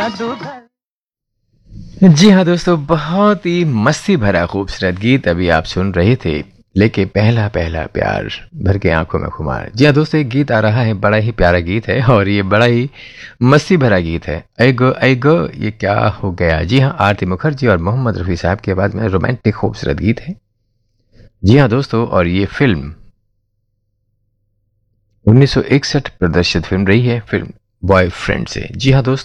जी हाँ दोस्तों, बहुत ही मस्ती भरा खूबसूरत गीत अभी आप सुन रहे थे। लेके पहला पहला प्यार भर के आंखों में खुमार। जी हाँ दोस्तों, एक गीत आ रहा है, बड़ा ही प्यारा गीत है और ये बड़ा ही मस्ती भरा गीत है। ऐ गो ये क्या हो गया। जी हाँ, आरती मुखर्जी और मोहम्मद रफ़ी साहब की आवाज में रोमांटिक खूबसूरत गीत है। जी हाँ दोस्तों, और ये फिल्म 1961 प्रदर्शित फिल्म रही है, फिल्म बॉयफ्रेंड से। जी हाँ दोस्तों।